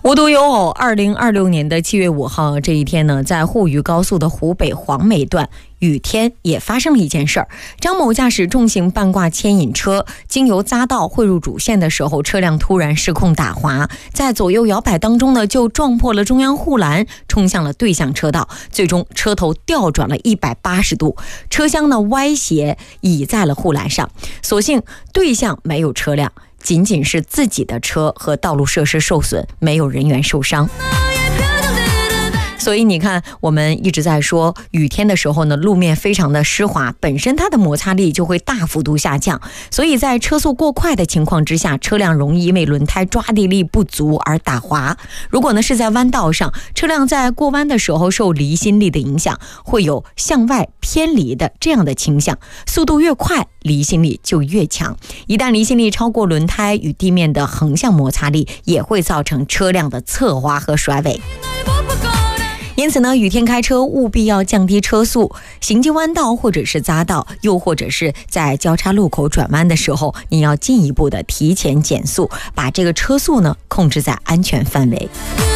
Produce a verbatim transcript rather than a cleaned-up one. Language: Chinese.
无独有偶，二零二六年的七月五号这一天呢，在沪渝高速的湖北黄梅段雨天也发生了一件事儿。张某驾驶重型半挂牵引车经由匝道汇入主线的时候，车辆突然失控打滑，在左右摇摆当中呢，就撞破了中央护栏，冲向了对向车道，最终车头调转了一百八十度，车厢呢歪斜倚在了护栏上。所幸对向没有车辆，仅仅是自己的车和道路设施受损，没有人员受伤。所以你看，我们一直在说雨天的时候呢，路面非常的湿滑，本身它的摩擦力就会大幅度下降，所以在车速过快的情况之下，车辆容易因为轮胎抓地力不足而打滑。如果呢是在弯道上，车辆在过弯的时候受离心力的影响，会有向外偏离的这样的倾向，速度越快，离心力就越强。一旦离心力超过轮胎与地面的横向摩擦力，也会造成车辆的侧滑和甩尾。因此呢，雨天开车务必要降低车速，行经弯道或者是匝道，又或者是在交叉路口转弯的时候，你要进一步的提前减速，把这个车速呢控制在安全范围。